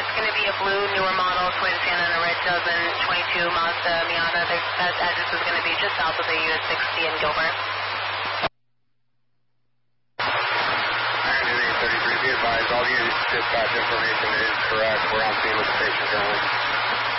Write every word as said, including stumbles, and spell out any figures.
it's going to be a blue, newer model, twin fan and a red dozen, twenty-two Mazda Miata. That address is going to be just south of the U S sixty in Gilbert. thirty-three, be advised, all units dispatch information is correct. We're on scene with the station currently.